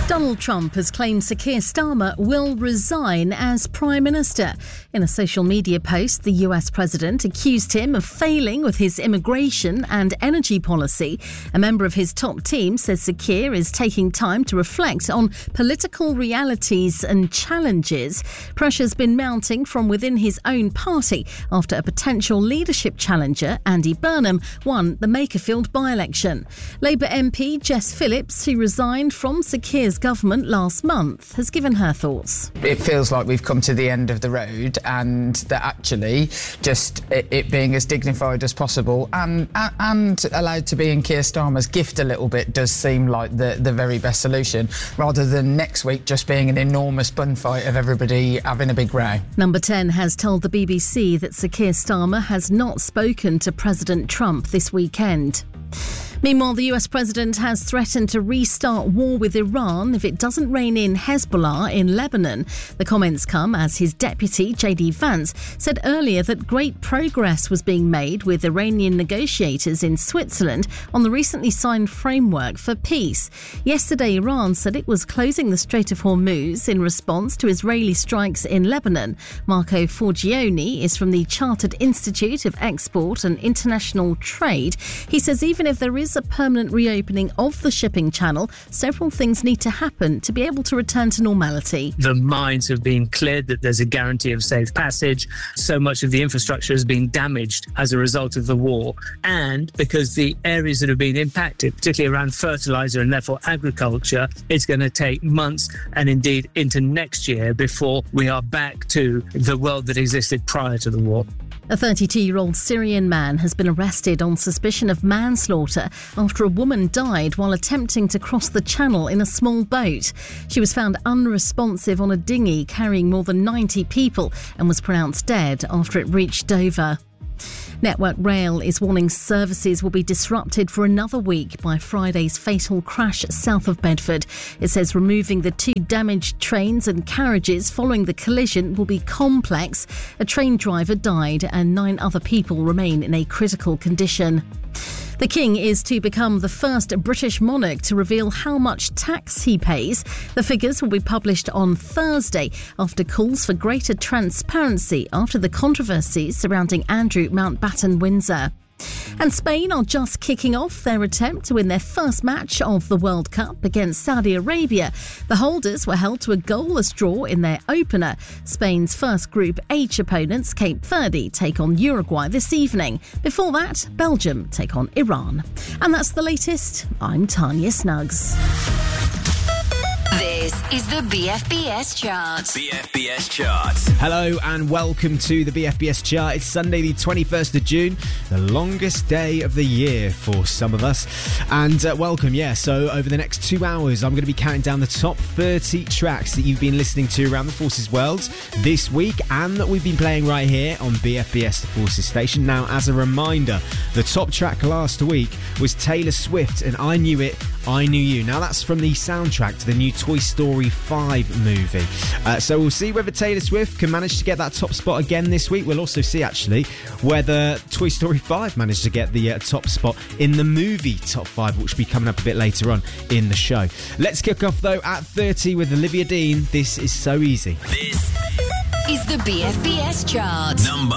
Donald Trump has claimed Sir Keir Starmer will resign as Prime Minister. In a social media post, the US President accused him of failing with his immigration and energy policy. A member of his top team says Sir Keir is taking time to reflect on political realities and challenges. Pressure's been mounting from within his own party after a potential leadership challenger, Andy Burnham, won the Makerfield by-election. Labour MP Jess Phillips, who resigned from Sir Keir's government last month, has given her thoughts. It feels like we've come to the end of the road, and that actually just it being as dignified as possible and allowed to be in Keir Starmer's gift a little bit does seem like the very best solution, rather than next week just being an enormous bun fight of everybody having a big row. Number 10 has told the BBC that Sir Keir Starmer has not spoken to President Trump this weekend. Meanwhile, the US president has threatened to restart war with Iran if it doesn't rein in Hezbollah in Lebanon. The comments come as his deputy, J.D. Vance, said earlier that great progress was being made with Iranian negotiators in Switzerland on the recently signed framework for peace. Yesterday, Iran said it was closing the Strait of Hormuz in response to Israeli strikes in Lebanon. Marco Forgione is from the Chartered Institute of Export and International Trade. He says even if there is a permanent reopening of the shipping channel, several things need to happen to be able to return to normality. The mines have been cleared, that there's a guarantee of safe passage. So much of the infrastructure has been damaged as a result of the war. And because the areas that have been impacted, particularly around fertiliser and therefore agriculture, it's going to take months and indeed into next year before we are back to the world that existed prior to the war. A 32-year-old Syrian man has been arrested on suspicion of manslaughter after a woman died while attempting to cross the channel in a small boat. She was found unresponsive on a dinghy carrying more than 90 people and was pronounced dead after it reached Dover. Network Rail is warning services will be disrupted for another week by Friday's fatal crash south of Bedford. It says removing the two damaged trains and carriages following the collision will be complex. A train driver died and 9 other people remain in a critical condition. The King is to become the first British monarch to reveal how much tax he pays. The figures will be published on Thursday after calls for greater transparency after the controversies surrounding Andrew Mountbatten Windsor. And Spain are just kicking off their attempt to win their first match of the World Cup against Saudi Arabia. The holders were held to a goalless draw in their opener. Spain's first Group H opponents, Cape Verde, take on Uruguay this evening. Before that, Belgium take on Iran. And that's the latest. I'm Tanya Snuggs. This is the BFBS Chart. BFBS Chart. Hello and welcome to the BFBS Chart. It's Sunday the 21st of June, the longest day of the year for some of us. And welcome, so over the next 2 hours I'm going to be counting down the top 30 tracks that you've been listening to around the Forces world this week and that we've been playing right here on BFBS, the Forces station. Now, as a reminder, the top track last week was Taylor Swift and I Knew It, I Knew You. Now, that's from the soundtrack to the new Toy Story 5 movie. So we'll see whether Taylor Swift can manage to get that top spot again this week. We'll also see, actually, whether Toy Story 5 managed to get the top spot in the movie top 5, which will be coming up a bit later on in the show. Let's kick off, though, at 30 with Olivia Dean. This is So Easy. This is the BFBS Chart. Number